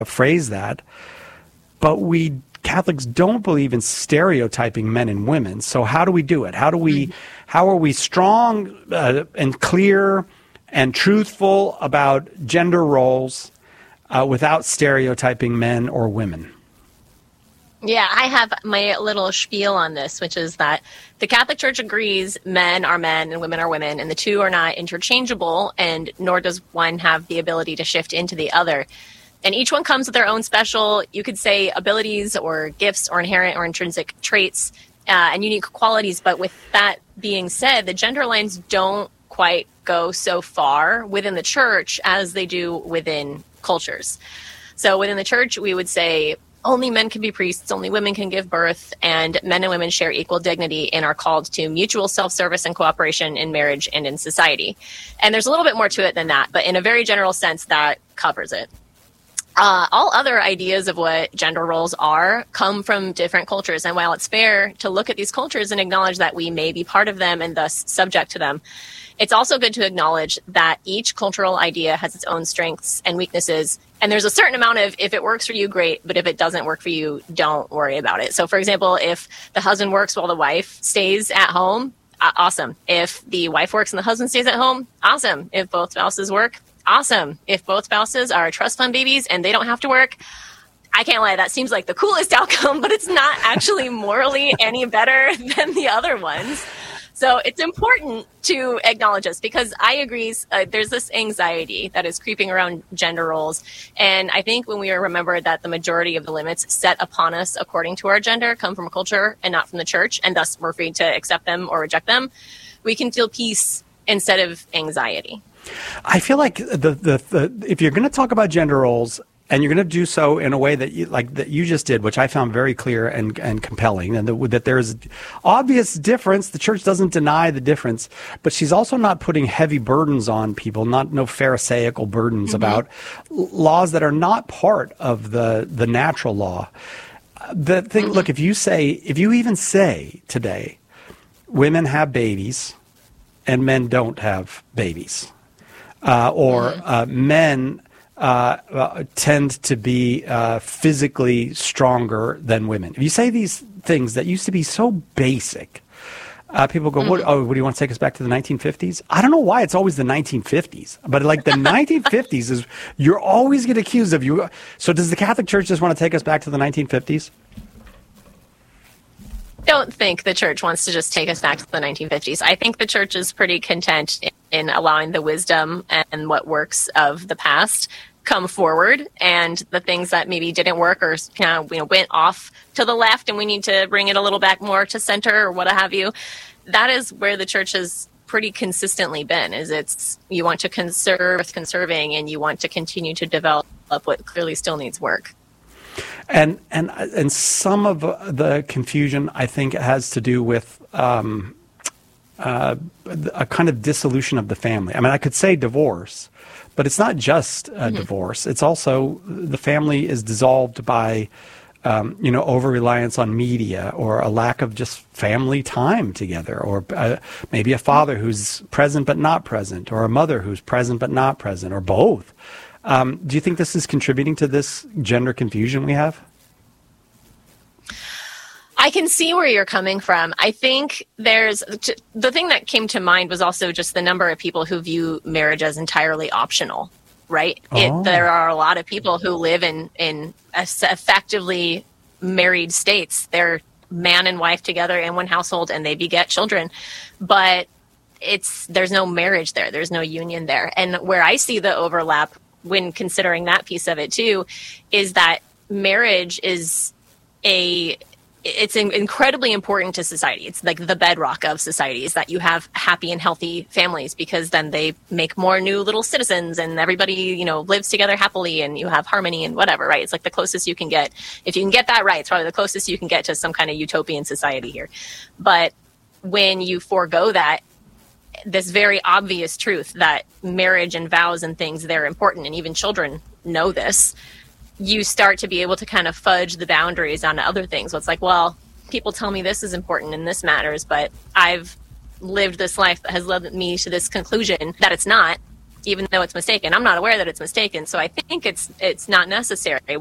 phrase that. But we Catholics don't believe in stereotyping men and women. So how do we do it? How are we strong and clear and truthful about gender roles without stereotyping men or women? Yeah, I have my little spiel on this, which is that the Catholic Church agrees men are men and women are women, and the two are not interchangeable, and nor does one have the ability to shift into the other. And each one comes with their own special, you could say, abilities or gifts or inherent or intrinsic traits and unique qualities. But with that being said, the gender lines don't quite go so far within the church as they do within cultures. So within the church, we would say only men can be priests, only women can give birth, and men and women share equal dignity and are called to mutual self-service and cooperation in marriage and in society. And there's a little bit more to it than that, but in a very general sense, that covers it. All other ideas of what gender roles are come from different cultures. And while it's fair to look at these cultures and acknowledge that we may be part of them and thus subject to them, it's also good to acknowledge that each cultural idea has its own strengths and weaknesses. And there's a certain amount of, if it works for you, great. But if it doesn't work for you, don't worry about it. So, for example, if the husband works while the wife stays at home, awesome. If the wife works and the husband stays at home, awesome. If both spouses work, awesome. If both spouses are trust fund babies and they don't have to work, I can't lie, that seems like the coolest outcome, but it's not actually morally any better than the other ones. So it's important to acknowledge this because I agree there's this anxiety that is creeping around gender roles. And I think when we remember that the majority of the limits set upon us according to our gender come from culture and not from the church, and thus we're free to accept them or reject them, we can feel peace instead of anxiety. I feel like if you're going to talk about gender roles and you're going to do so in a way that you just did, which I found very clear and compelling, and that there is obvious difference. The church doesn't deny the difference, but she's also not putting heavy burdens on people, no pharisaical burdens about laws that are not part of the natural law. The thing, look, if you even say today, women have babies and men don't have babies. Men tend to be physically stronger than women. If you say these things that used to be so basic, people go, what do you want to take us back to the 1950s? I don't know why it's always the 1950s, but like the 1950s is, you're always get accused of you. So does the Catholic Church just want to take us back to the 1950s? Don't think the church wants to just take us back to the 1950s. I think the church is pretty content in allowing the wisdom and what works of the past come forward, and the things that maybe didn't work or went off to the left and we need to bring it a little back more to center or what have you. That is where the church has pretty consistently been, you want to conserving and you want to continue to develop what clearly still needs work. And some of the confusion, I think, has to do with a kind of dissolution of the family. I mean, I could say divorce, but it's not just divorce. It's also the family is dissolved by, over-reliance on media or a lack of just family time together, or maybe a father who's present but not present, or a mother who's present but not present, or both. Do you think this is contributing to this gender confusion we have? I can see where you're coming from. I think the thing that came to mind was also just the number of people who view marriage as entirely optional, right? There are a lot of people who live in effectively married states. They're man and wife together in one household and they beget children, but there's no marriage there. There's no union there. And where I see the overlap when considering that piece of it too, is that marriage is it's incredibly important to society. It's like the bedrock of society is that you have happy and healthy families, because then they make more new little citizens and everybody, lives together happily and you have harmony and whatever, right? It's like the closest you can get. If you can get that right, it's probably the closest you can get to some kind of utopian society here. But when you forego that, this very obvious truth that marriage and vows and things, they're important, and even children know this, you start to be able to kind of fudge the boundaries on other things. It's like, well, people tell me this is important and this matters, but I've lived this life that has led me to this conclusion that it's not. even though it's mistaken. I'm not aware that it's mistaken, so I think it's not necessary.